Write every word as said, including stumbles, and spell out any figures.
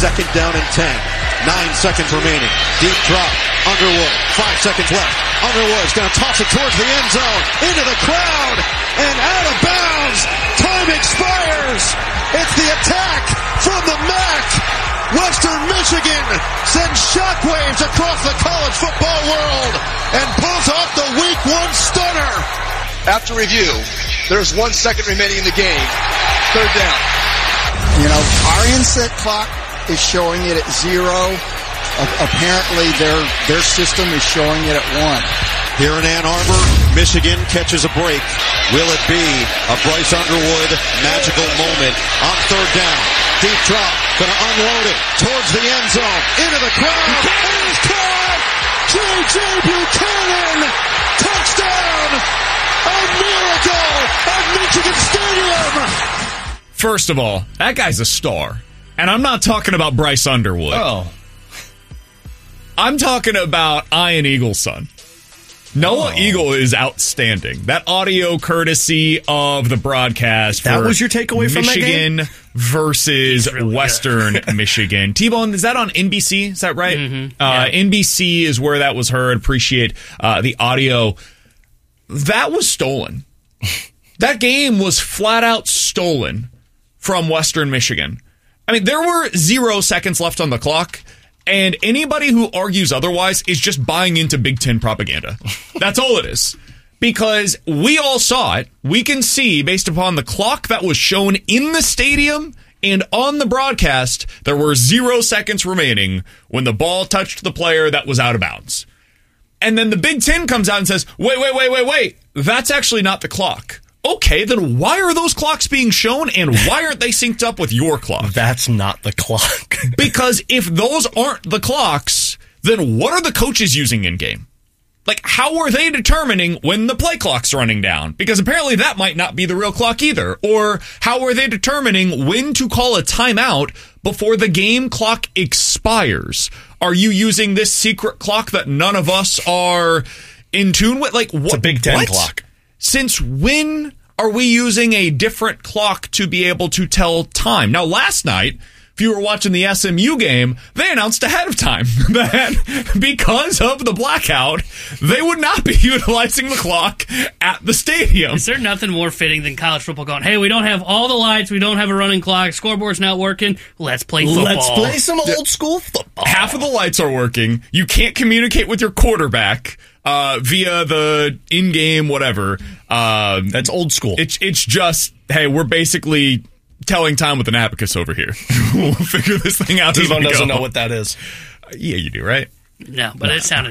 second down and ten. Nine seconds remaining. Deep drop. Underwood. Five seconds left. Underwood's going to toss it towards the end zone. Into the crowd. And out of bounds. Time expires. It's the attack from the M A C. Western Michigan sends shockwaves across the college football world and pulls off the week one stunner. After review, there's one second remaining in the game. Third down. You know, our inset clock is showing it at zero. Uh, apparently their their system is showing it at one. Here in Ann Arbor, Michigan catches a break. Will it be a Bryce Underwood magical moment on third down? Deep drop, going to unload it towards the end zone, into the crowd, and it's caught! J J. Buchanan, touchdown! A miracle at Michigan Stadium! First of all, that guy's a star. And I'm not talking about Bryce Underwood. Oh. I'm talking about Ian Eagle's son. Noah oh. Eagle is outstanding. That audio courtesy of the broadcast. That for was your takeaway from Michigan that game? versus really Western Michigan. T-Bone, is that on N B C? Is that right? Mm-hmm. Uh, yeah. N B C is where that was heard. Appreciate uh, the audio. That was stolen. That game was flat out stolen from Western Michigan. I mean, there were zero seconds left on the clock. And anybody who argues otherwise is just buying into Big Ten propaganda. That's all it is. Because we all saw it. We can see, based upon the clock that was shown in the stadium and on the broadcast, there were zero seconds remaining when the ball touched the player that was out of bounds. And then the Big Ten comes out and says, wait, wait, wait, wait, wait. That's actually not the clock. Okay, then why are those clocks being shown and why aren't they synced up with your clock? That's not the clock. Because if those aren't the clocks, then what are the coaches using in game? Like, how are they determining when the play clock's running down? Because apparently that might not be the real clock either. Or how are they determining when to call a timeout before the game clock expires? Are you using this secret clock that none of us are in tune with? Like, what? It's a Big Ten what? clock. Since when are we using a different clock to be able to tell time? Now, last night, if you were watching the S M U game, they announced ahead of time that because of the blackout, they would not be utilizing the clock at the stadium. Is there nothing more fitting than college football going, hey, we don't have all the lights, we don't have a running clock, scoreboard's not working, let's play football. Let's play some old school football. Half of the lights are working. You can't communicate with your quarterback uh, via the in-game whatever. Um, That's old school. It's it's just, hey, we're basically telling time with an abacus over here. We'll figure this thing out. T-Bone as we doesn't go. know what that is. Uh, yeah, you do, right? No, but it sounded